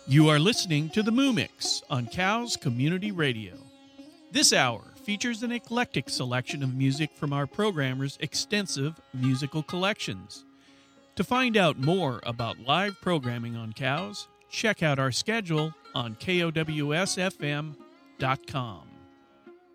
You are listening to the Moo Mix on Cows Community Radio. This hour features an eclectic selection of music from our programmers' extensive musical collections. To find out more about live programming on Cows, check out our schedule on KOWSFM.com.